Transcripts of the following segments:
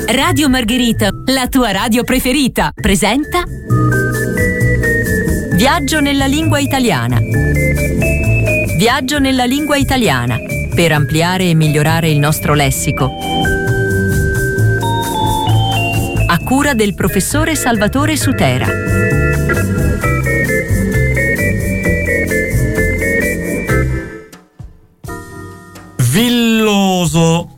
Radio Margherita, la tua radio preferita, presenta Viaggio nella lingua italiana. Viaggio nella lingua italiana, per ampliare e migliorare il nostro lessico. A cura del professore Salvatore Sutera. Villoso.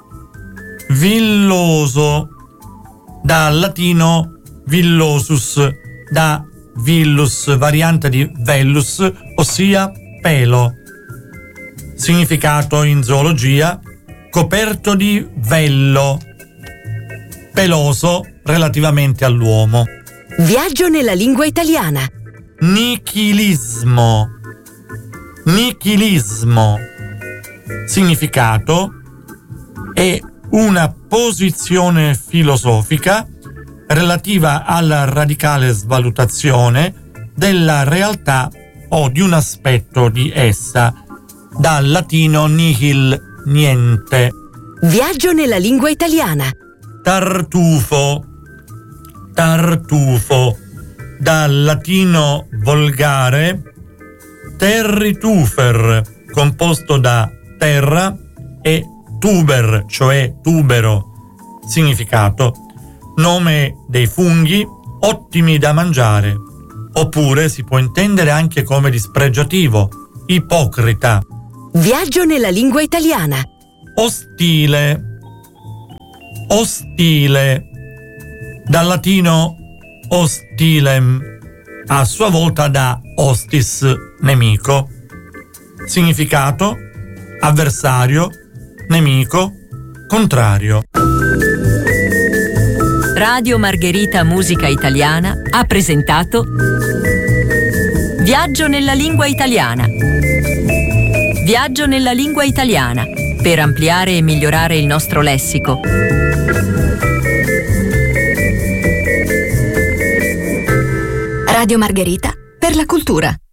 Villoso, dal latino villosus, da villus, variante di vellus, ossia pelo. Significato in zoologia: coperto di vello, peloso relativamente all'uomo. Viaggio nella lingua italiana. Nichilismo. Nichilismo. Significato: è una posizione filosofica relativa alla radicale svalutazione della realtà o di un aspetto di essa, dal latino nihil, niente. Viaggio nella lingua italiana. Tartufo. Tartufo, dal latino volgare territufer, composto da terra e tuber, cioè tubero. Significato: nome dei funghi ottimi da mangiare. Oppure si può intendere anche come dispregiativo, ipocrita. Viaggio nella lingua italiana. Ostile. Ostile, dal latino hostilem, a sua volta da hostis, nemico. Significato: avversario, nemico, contrario. Radio Margherita Musica Italiana ha presentato Viaggio nella lingua italiana. Viaggio nella lingua italiana, per ampliare e migliorare il nostro lessico. Radio Margherita, per la cultura.